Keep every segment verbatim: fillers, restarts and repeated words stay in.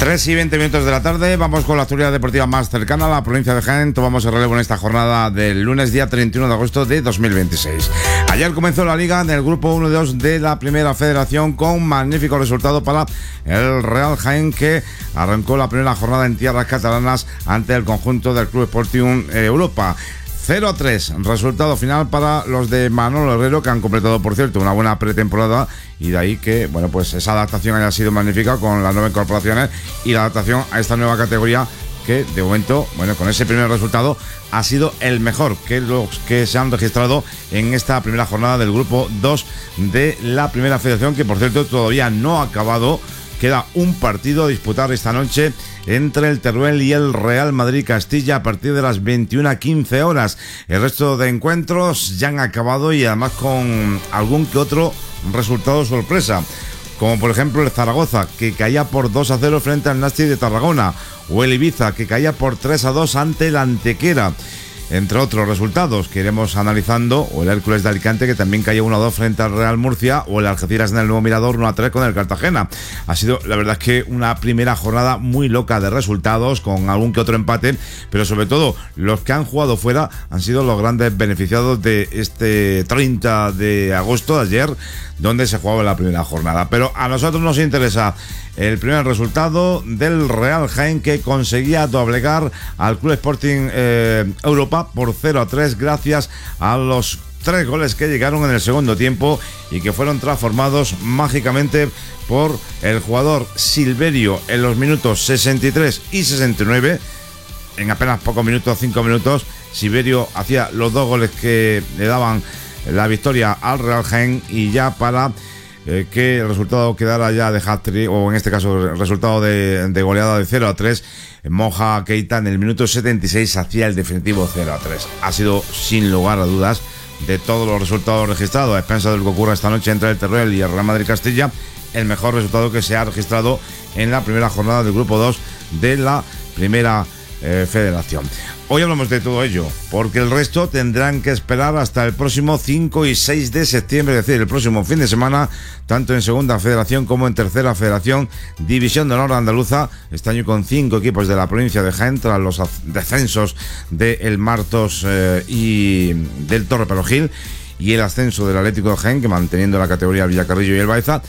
tres y veinte minutos de la tarde, vamos con la actualidad deportiva más cercana a la provincia de Jaén. Tomamos el relevo en esta jornada del lunes, día treinta y uno de agosto de dos mil veintiséis. Ayer comenzó la liga del grupo uno y dos de la primera federación con magnífico resultado para el Real Jaén, que arrancó la primera jornada en tierras catalanas ante el conjunto del Club Sporting Europa. cero a tres, resultado final para los de Manolo Herrero, que han completado, por cierto, una buena pretemporada, y de ahí que, bueno, pues esa adaptación haya sido magnífica con las nuevas incorporaciones y la adaptación a esta nueva categoría, que de momento, bueno, con ese primer resultado ha sido el mejor que los que se han registrado en esta primera jornada del grupo dos de la primera federación, que por cierto todavía no ha acabado. Queda un partido a disputar esta noche entre el Teruel y el Real Madrid Castilla a partir de las veintiuna quince horas. El resto de encuentros ya han acabado, y además con algún que otro resultado sorpresa, como por ejemplo el Zaragoza, que caía por dos a cero frente al Nasti de Tarragona, o el Ibiza, que caía por tres a dos ante el Antequera, entre otros resultados que iremos analizando, o el Hércules de Alicante, que también cayó uno a dos frente al Real Murcia, o el Algeciras en el Nuevo Mirador uno a tres con el Cartagena. Ha sido, la verdad es que una primera jornada muy loca de resultados, con algún que otro empate, pero sobre todo los que han jugado fuera han sido los grandes beneficiados de este treinta de agosto de ayer, donde se jugaba la primera jornada. Pero a nosotros nos interesa el primer resultado del Real Jaén, que conseguía doblegar al Club Sporting eh, Europa por cero a tres gracias a los tres goles que llegaron en el segundo tiempo y que fueron transformados mágicamente por el jugador Silverio en los minutos sesenta y tres y sesenta y nueve. En apenas pocos minutos, cinco minutos, Silverio hacía los dos goles que le daban la victoria al Real Jaén, y ya para eh, que el resultado quedara ya de hat-trick, o en este caso el resultado de, de goleada de cero a tres, Moja Keita en el minuto setenta y seis hacía el definitivo cero a tres. Ha sido, sin lugar a dudas, de todos los resultados registrados, a expensas de lo que ocurra esta noche entre el Teruel y el Real Madrid Castilla, el mejor resultado que se ha registrado en la primera jornada del grupo dos de la primera eh, federación. Hoy hablamos de todo ello, porque el resto tendrán que esperar hasta el próximo cinco y seis de septiembre, es decir, el próximo fin de semana, tanto en segunda federación como en tercera federación, división de honor andaluza, este año con cinco equipos de la provincia de Jaén, tras los descensos del Martos eh, y del Torre Pelogil, y el ascenso del Atlético de Jaén, que manteniendo la categoría Villacarrillo y el Baeza.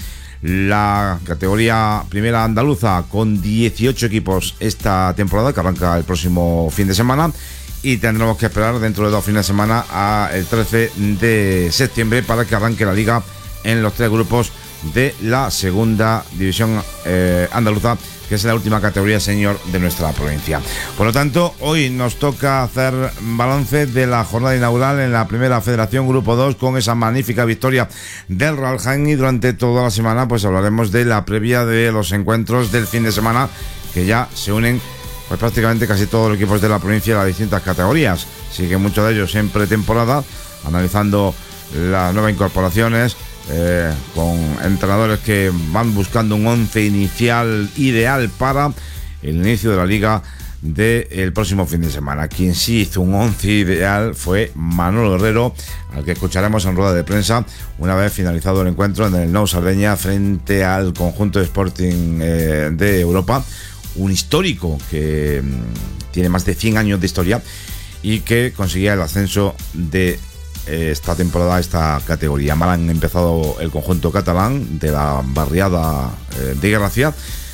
La categoría primera andaluza con dieciocho equipos esta temporada, que arranca el próximo fin de semana, y tendremos que esperar dentro de dos fines de semana a el trece de septiembre para que arranque la liga en los tres grupos de la segunda división eh, andaluza, que es la última categoría senior de nuestra provincia. Por lo tanto, hoy nos toca hacer balance de la jornada inaugural en la primera federación grupo dos, con esa magnífica victoria del Real Jaén, y durante toda la semana pues hablaremos de la previa de los encuentros del fin de semana, que ya se unen pues prácticamente casi todos los equipos de la provincia a las distintas categorías. Sigue muchos de ellos en pretemporada, analizando las nuevas incorporaciones, Eh, con entrenadores que van buscando un once inicial ideal para el inicio de la liga del próximo fin de semana. Quien sí hizo un once ideal fue Manolo Herrero, al que escucharemos en rueda de prensa una vez finalizado el encuentro en el Nou Sardeña frente al conjunto de Sporting eh, de Europa, un histórico que mm, tiene más de cien años de historia y que conseguía el ascenso de esta temporada a esta categoría. Mal han empezado el conjunto catalán de la barriada eh, de Gracia,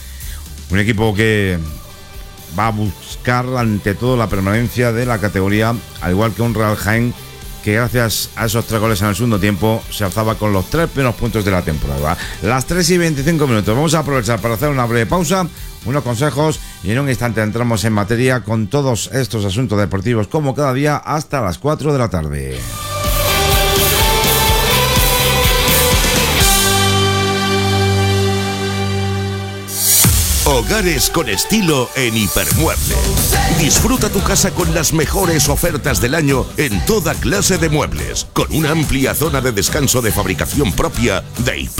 un equipo que va a buscar ante todo la permanencia de la categoría, al igual que un Real Jaén que gracias a esos tres goles en el segundo tiempo se alzaba con los tres primeros puntos de la temporada. Las tres y veinticinco minutos, vamos a aprovechar para hacer una breve pausa, unos consejos, y en un instante entramos en materia con todos estos asuntos deportivos como cada día hasta las cuatro de la tarde. Hogares con estilo en Hipermueble. Disfruta tu casa con las mejores ofertas del año en toda clase de muebles, con una amplia zona de descanso de fabricación propia de Hipermueble.